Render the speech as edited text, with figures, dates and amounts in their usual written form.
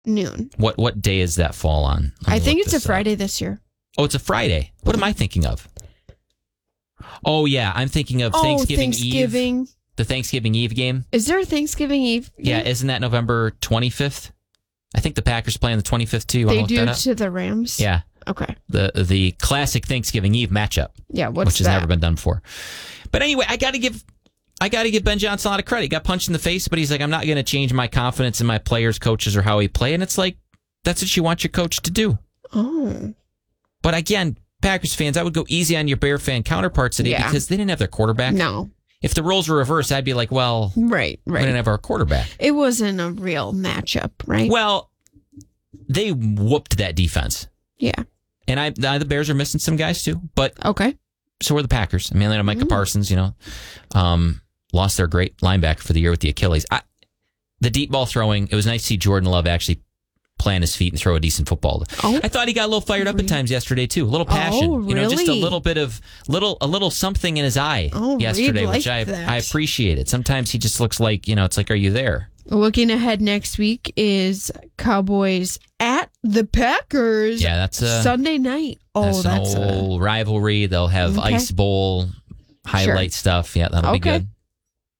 noon. What day does that fall on? I think it's a Friday this year. Oh, it's a Friday. What am I thinking of? Oh, yeah. I'm thinking of Thanksgiving Eve. The Thanksgiving Eve game. Is there a Thanksgiving Eve game? Yeah, isn't that November 25th? I think the Packers play on the 25th, too. They do to the Rams? Yeah. Okay. The classic Thanksgiving Eve matchup. Yeah, which has never been done before. But anyway, I got to give Ben Johnson a lot of credit. He got punched in the face, but he's like, I'm not going to change my confidence in my players, coaches, or how he play. And it's like, that's what you want your coach to do. Oh. But again, Packers fans, I would go easy on your Bear fan counterparts today because they didn't have their quarterback. No. If the roles were reversed, I'd be like, well, right. We didn't have our quarterback. It wasn't a real matchup, right? Well, they whooped that defense. Yeah. And the Bears are missing some guys too, but okay. So are the Packers. I mean, they had Micah Parsons, lost their great linebacker for the year with the Achilles. The deep ball throwing, it was nice to see Jordan Love actually plant his feet and throw a decent football. Oh, I thought he got a little fired up at times yesterday too. A little passion, oh, really? Just a little bit of a little something in his eye yesterday, which I appreciated. Sometimes he just looks like, it's like, are you there? Looking ahead next week is Cowboys at the Packers. Yeah, that's Sunday night. Oh, that's an old rivalry. They'll have Ice Bowl highlight stuff. Yeah, that'll be good.